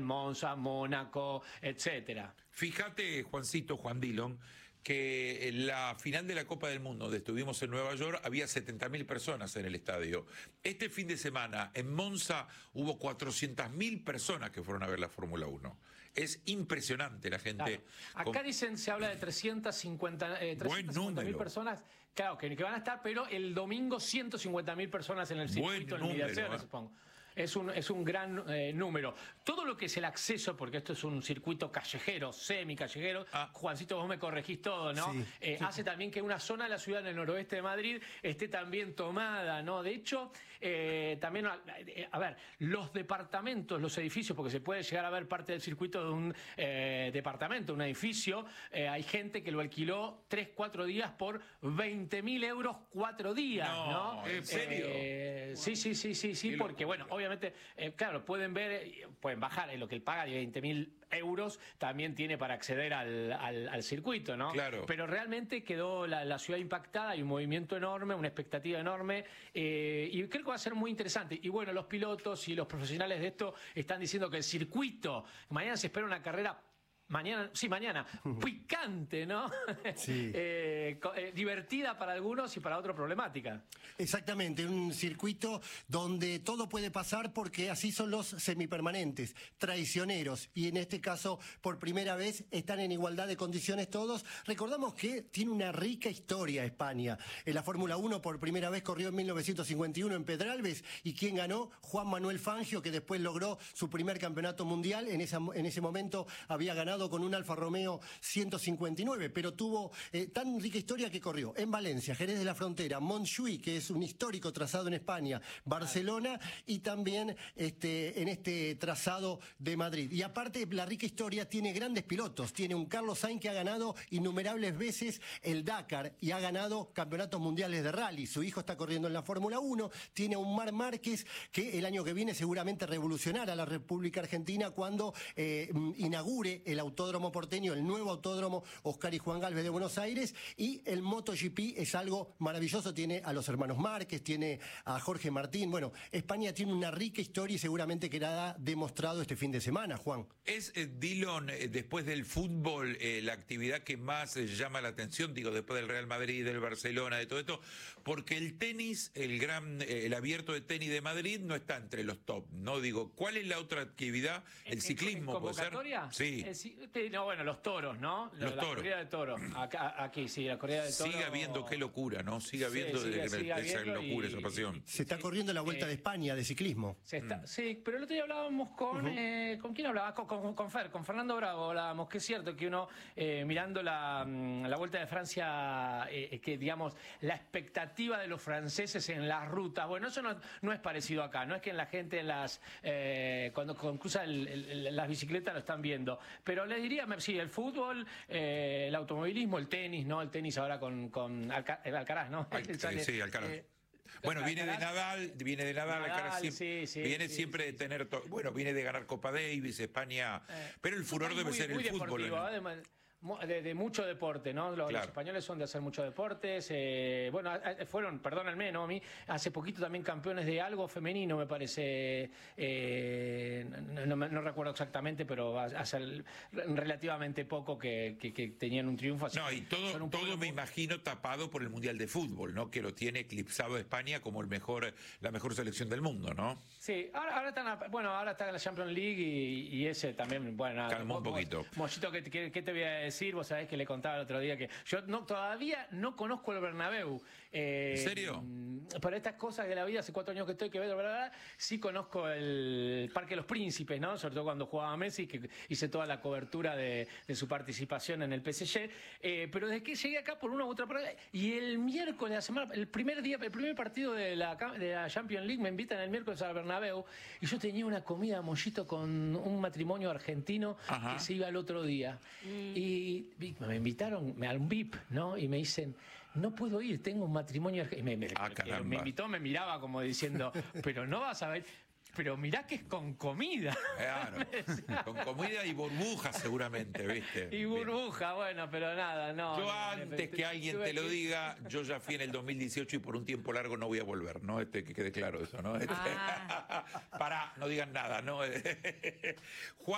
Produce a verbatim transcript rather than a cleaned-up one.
Monza, Mónaco, etcétera. Fíjate, Juancito, Juan Dillon, que en la final de la Copa del Mundo, donde estuvimos en Nueva York, había setenta mil personas en el estadio. Este fin de semana, en Monza, hubo cuatrocientas mil personas que fueron a ver la Fórmula uno. Es impresionante la gente. Claro. Acá con... dicen, se habla de trescientas cincuenta mil personas, claro, que, que van a estar, pero el domingo ciento cincuenta mil personas en el circuito de inmediaciones, ¿eh? Supongo. Es un, es un gran eh, número. Todo lo que es el acceso, porque esto es un circuito callejero, semi-callejero, ah. Juancito, vos me corregís todo, ¿no? Sí, eh, sí. Hace también que una zona de la ciudad en el noroeste de Madrid esté también tomada, ¿no? De hecho, eh, también, a, a ver, los departamentos, los edificios, porque se puede llegar a ver parte del circuito de un eh, departamento, un edificio, eh, hay gente que lo alquiló tres, cuatro días por veinte mil euros cuatro días, ¿no? ¿no? ¿En serio? Eh, sí, sí, sí, sí, sí, porque, bueno, obviamente Obviamente, eh, claro, pueden ver, pueden bajar en lo que él paga de veinte mil euros, también tiene para acceder al, al, al circuito, ¿no? Claro. Pero realmente quedó la, la ciudad impactada, hay un movimiento enorme, una expectativa enorme, eh, y creo que va a ser muy interesante. Y bueno, los pilotos y los profesionales de esto están diciendo que el circuito, mañana se espera una carrera. Mañana, sí, mañana, picante, ¿no? Sí. eh, eh, divertida para algunos y para otros problemática. Exactamente, un circuito donde todo puede pasar porque así son los semipermanentes, traicioneros, y en este caso, por primera vez, están en igualdad de condiciones todos. Recordamos que tiene una rica historia España. En la Fórmula uno por primera vez corrió en mil novecientos cincuenta y uno en Pedralbes, y ¿quién ganó? Juan Manuel Fangio, que después logró su primer campeonato mundial. En, esa, en ese momento había ganado con un Alfa Romeo ciento cincuenta y nueve, pero tuvo eh, tan rica historia que corrió en Valencia, Jerez de la Frontera, Montjuïc, que es un histórico trazado en España, Barcelona, y también este, en este trazado de Madrid. Y aparte, la rica historia tiene grandes pilotos. Tiene un Carlos Sainz que ha ganado innumerables veces el Dakar y ha ganado campeonatos mundiales de rally. Su hijo está corriendo en la Fórmula uno. Tiene a un Marc Márquez que el año que viene seguramente revolucionará a la República Argentina cuando eh, inaugure el Autódromo Porteño, el nuevo Autódromo Oscar y Juan Galvez de Buenos Aires. Y el MotoGP es algo maravilloso, tiene a los hermanos Márquez, tiene a Jorge Martín. Bueno, España tiene una rica historia y seguramente quedará demostrado este fin de semana, Juan. ¿Es, eh, Dillon, eh, después del fútbol, eh, la actividad que más eh, llama la atención, digo, después del Real Madrid, del Barcelona, de todo esto? Porque el tenis, el gran, eh, el abierto de tenis de Madrid no está entre los top, ¿no? Digo, ¿cuál es la otra actividad? ¿El ciclismo puede ser? Sí. El, no, bueno, los toros, ¿no? Los la toros. corrida de toros. Acá, aquí, sí, la corrida de toros. Siga viendo qué locura, ¿no? Siga viendo sí, siga, de, siga de, esa viendo locura, y, esa pasión. Se está corriendo la Vuelta eh, de España de ciclismo. Se está, mm. Sí, pero el otro día hablábamos con... Uh-huh. eh, ¿Con quién hablaba? Con, con, con Fer, con Fernando Bravo hablábamos, que es cierto que uno, eh, mirando la, la Vuelta de Francia, eh, que digamos, la expectativa de los franceses en las rutas, bueno, eso no, no es parecido acá, no es que la gente en las... Eh, cuando, cuando cruza el, el, las bicicletas lo están viendo, pero les diría, sí, el fútbol, eh, el automovilismo, el tenis, ¿no? El tenis ahora con, con Alca, el Alcaraz, ¿no? Al, eh, sí, Alcaraz. Eh, Bueno, viene de Nadal, viene de Nadal, Nadal Alcaraz siempre, sí, sí, viene sí, siempre sí, de tener, sí. to, bueno, viene de ganar Copa Davis, España, eh, pero el furor debe muy, ser muy el fútbol. Deportivo, ¿eh? De, de mucho deporte, ¿no? Los, claro. los españoles son de hacer muchos deportes. Eh, bueno, fueron, perdónenme, ¿no? A mí, hace poquito también campeones de algo femenino, me parece. Eh, no, no, no recuerdo exactamente, pero hace relativamente poco que, que, que tenían un triunfo. Así no, y todo, todo me imagino tapado por el Mundial de Fútbol, ¿no? Que lo tiene eclipsado España como el mejor, la mejor selección del mundo, ¿no? Sí, ahora, ahora están, bueno, ahora está en la Champions League y, y ese también, bueno. Calmó un poquito. Mochito, ¿qué, qué, qué te voy a decir? Decir, vos sabés que le contaba el otro día que yo no, todavía no conozco el Bernabéu. Eh, ¿En serio? Para estas cosas de la vida, hace cuatro años que estoy, que veo, ¿verdad? Sí conozco el Parque de los Príncipes, ¿no? Sobre todo cuando jugaba Messi, que hice toda la cobertura de, de su participación en el P S G. Eh, pero desde que llegué acá por una u otra parte, y el miércoles de la semana, el primer día, el primer partido de la, de la Champions League, me invitan el miércoles al Bernabéu, y yo tenía una comida mollito con un matrimonio argentino. Ajá. Que se iba el otro día. Mm. Y Y me invitaron a un V I P, ¿no? Y me dicen, no puedo ir, tengo un matrimonio argentino. Me, me, ah, me invitó, me miraba como diciendo, pero no vas a ver... Pero mirá que es con comida. Claro, con comida y burbuja seguramente, ¿viste? Y burbuja, bueno, pero nada, no. Yo no, antes no, que alguien te lo diga, yo ya fui en el dos mil dieciocho y por un tiempo largo no voy a volver, ¿no? Este, que quede claro eso, ¿no? Este, ah. Pará, no digan nada, ¿no? Juan